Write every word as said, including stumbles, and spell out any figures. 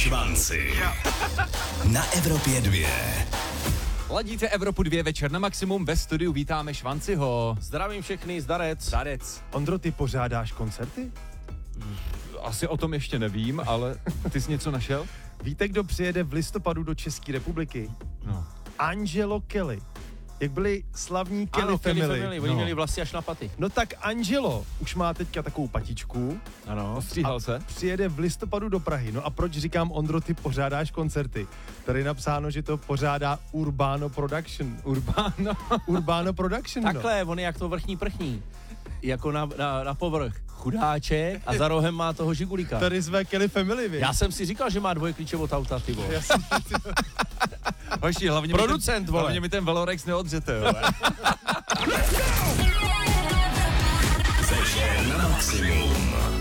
Švanci. Na Evropě dvě. Ladíte Evropu dvě, večer na maximum, ve studiu vítáme Švanciho. Zdravím všechny, zdarec. Zdarec. Ondro, ty pořádáš koncerty? Asi o tom ještě nevím, ale ty jsi něco našel? Víte, kdo přijede v listopadu do České republiky? No. Angelo Kelly. Jak byli slavní Kelly Ano, Family. Kelly Family, oni No. měli vlasy až na paty. No tak Angelo už má teďka takovou patičku. Ano. Ostříhal se? Přijede v listopadu do Prahy. No a proč říkám, Ondro, ty pořádáš koncerty? Tady je napsáno, že to pořádá Urbano Production. Urbano. Urbano Production, no. Takhle, on je jak to vrchní prchní. Jako na, na, na povrch. Chudáček a za rohem má toho žigulíka. Tady zve Kelly Family, víš? Já jsem si říkal, že má dvoje klíče od auta, ty vole. Já jsem... Hoši, hlavně Producent, mi ten, vole. hlavně mi ten Velorex neodřete, jo. Večer na maximum.